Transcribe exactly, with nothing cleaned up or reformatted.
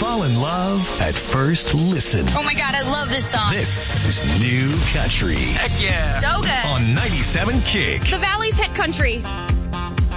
Fall in love at first listen. Oh my God, I love this song. This is New Country. Heck yeah. So good. On ninety-seven Kick. The Valley's hit country.